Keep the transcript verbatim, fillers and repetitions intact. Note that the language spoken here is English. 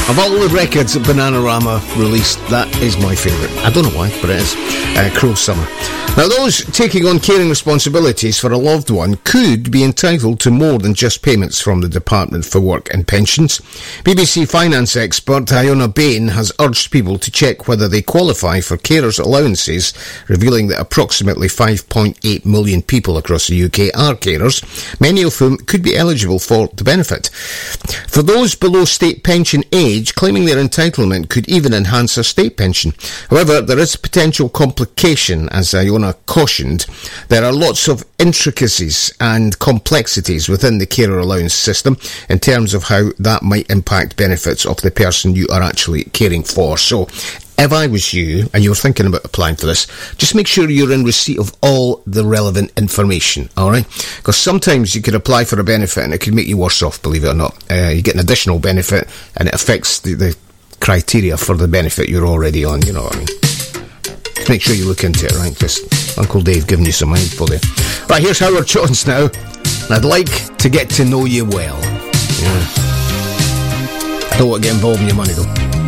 Of all the records that Bananarama released, that is my favourite. I don't know why, but it is. Uh, Cruel Summer. Now, those taking on caring responsibilities for a loved one could be entitled to more than just payments from the Department for Work and Pensions. B B C finance expert Iona Bain has urged people to check whether they qualify for carers' allowances, revealing that approximately five point eight million people across the U K are carers, many of whom could be eligible for the benefit. For those below state pension age, claiming their entitlement could even enhance their state pension. However, there is a potential complication, as Iona cautioned. There are lots of intricacies and complexities within the carer allowance system in terms of how that might impact benefits of the person you are actually caring for. So, if I was you, and you were thinking about applying for this, just make sure you're in receipt of all the relevant information, alright? Because sometimes you could apply for a benefit and it could make you worse off, believe it or not. Uh, you get an additional benefit and it affects the, the criteria for the benefit you're already on, you know what I mean? Just make sure you look into it, right? Just Uncle Dave giving you some info there. Right, here's Howard Jones now. And I'd like to get to know you well. Yeah. I don't want to get involved in your money, though.